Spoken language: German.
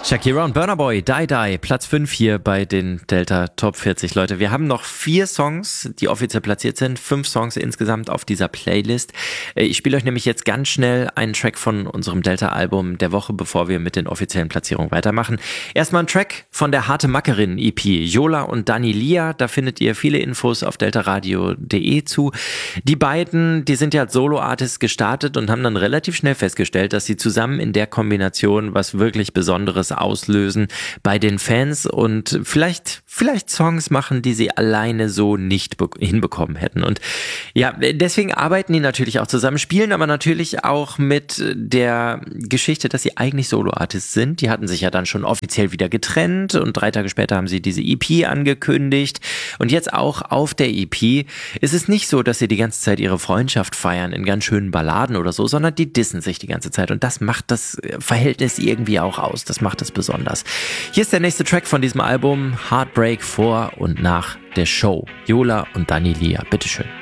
Shakira und Burna Boy, Die Die, Platz 5 hier bei den Delta Top 40. Leute, wir haben noch 4 Songs, die offiziell platziert sind, 5 Songs insgesamt auf dieser Playlist. Ich spiele euch nämlich jetzt ganz schnell einen Track von unserem Delta-Album der Woche, bevor wir mit den offiziellen Platzierungen weitermachen. Erstmal ein Track von der Harte Mackerin EP, Yola und Dani Lia. Da findet ihr viele Infos auf deltaradio.de zu. Die beiden, die sind ja als Solo-Artists gestartet und haben dann relativ schnell festgestellt, dass sie zusammen in der Kombination was wirklich Besonderes auslösen bei den Fans und vielleicht Songs machen, die sie alleine so nicht hinbekommen hätten. Und ja, deswegen arbeiten die natürlich auch zusammen, spielen aber natürlich auch mit der Geschichte, dass sie eigentlich Solo-Artists sind. Die hatten sich ja dann schon offiziell wieder getrennt und 3 Tage später haben sie diese EP angekündigt. Und jetzt auch auf der EP ist es nicht so, dass sie die ganze Zeit ihre Freundschaft feiern in ganz schönen Balladen oder so, sondern die dissen sich die ganze Zeit. Und das macht das Verhältnis irgendwie auch aus. Das macht es besonders. Hier ist der nächste Track von diesem Album, Heartbreak vor und nach der Show. Yola und Dani Lia, bitteschön.